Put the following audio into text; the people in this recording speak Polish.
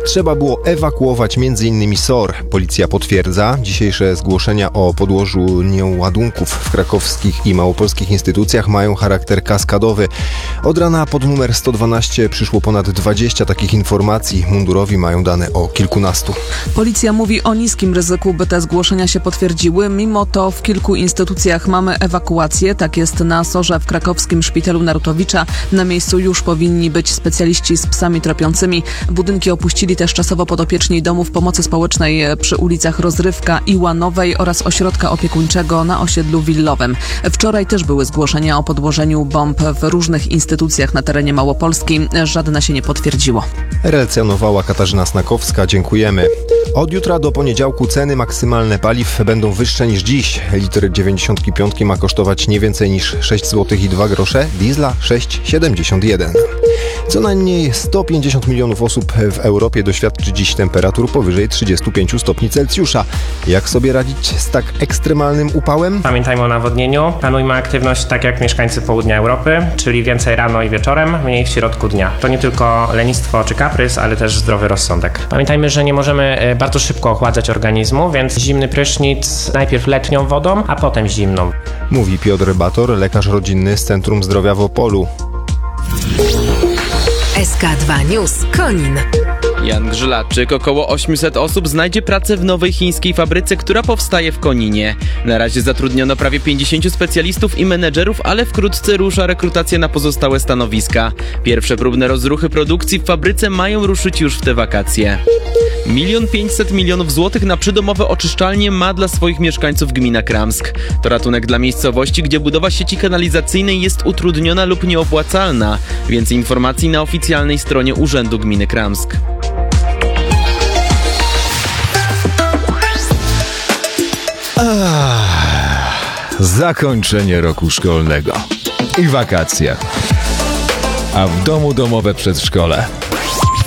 trzeba było ewakuować m.in. SOR. Policja potwierdza, dzisiejsze zgłoszenia o podłożeniu ładunków w krakowskich i małopolskich instytucjach mają charakter kaskadowy. Od rana pod numer 112 przyszło ponad 20 takich informacji. Mundurowi mają dane o kilkunastu. Policja mówi o niskim ryzyku, by te zgłoszenia się potwierdziły. Mimo to w kilku instytucjach mamy ewakuację. Tak jest na SOR-ze w krakowskim szpitalu Narutowicza. Na miejscu już powinni być specjaliści z psami tropiącymi. Budynki opuścili też czasowo podopieczni domów pomocy społecznej przy ulicach Rozrywka i Łanowej oraz ośrodka opiekuńczego na osiedlu Willowym. Wczoraj też były zgłoszenia o podłożeniu bomb w różnych instytucjach na terenie Małopolski. Żadne się nie potwierdziło. Relacjonowała Katarzyna Snakowska. Dziękujemy. Od jutra do poniedziałku ceny maksymalne paliw będą wyższe niż dziś. Litr 95 ma kosztować nie więcej niż 6 zł i 2 grosze, diesla 6,71. Co najmniej 150 milionów osób w Europie doświadczy dziś temperatur powyżej 35 stopni Celsjusza. Jak sobie radzić z tak ekstremalnym upałem? Pamiętajmy o nawodnieniu. Planujmy aktywność tak jak mieszkańcy południa Europy, czyli więcej rano i wieczorem, mniej w środku dnia. To nie tylko lenistwo czy kaprys, ale też zdrowy rozsądek. Pamiętajmy, że nie możemy bardzo szybko ochładzać organizmu, więc zimny prysznic najpierw letnią wodą, a potem zimną. Mówi Piotr Bator, lekarz rodzinny z Centrum Zdrowia w Opolu. SK2 News Konin. Jan Grzylaczyk, około 800 osób znajdzie pracę w nowej chińskiej fabryce, która powstaje w Koninie. Na razie zatrudniono prawie 50 specjalistów i menedżerów, ale wkrótce rusza rekrutacja na pozostałe stanowiska. Pierwsze próbne rozruchy produkcji w fabryce mają ruszyć już w te wakacje. 1 500 000 000 złotych na przydomowe oczyszczalnie ma dla swoich mieszkańców gmina Kramsk. To ratunek dla miejscowości, gdzie budowa sieci kanalizacyjnej jest utrudniona lub nieopłacalna. Więcej informacji na oficjalnej stronie Urzędu Gminy Kramsk. Zakończenie roku szkolnego i wakacje, a w domu domowe przedszkole.